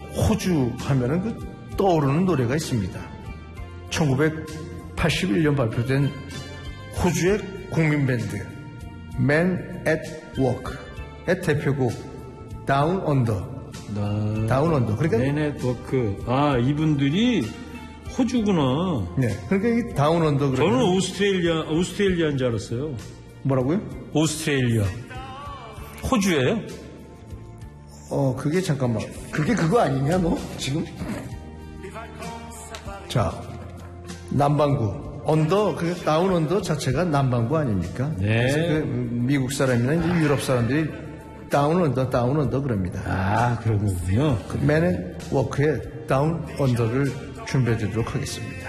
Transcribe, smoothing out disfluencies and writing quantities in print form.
호주 하면은 그 떠오르는 노래가 있습니다. 1981년 발표된 호주의 국민 밴드 Man at Work의 대표곡 Down Under. 다운 언더. 그러니까 네트워크. 아, 이분들이 호주구나. 네. 그러니까 이 다운 언더. 저는 오스트레일리아인 줄 알았어요. 뭐라고요? 오스트레일리아. 호주예요? 그게 잠깐만. 그게 그거 아니냐, 너? 지금? 자, 남반구. 언더, 그 다운 언더 자체가 남반구 아닙니까? 네. 그래서 그 미국 사람이나 이제 유럽 사람들이 다운 언더 그럽니다. 아, 그런 거군요. 그 맨의 워크의 다운 언더를 준비해 드리도록 하겠습니다.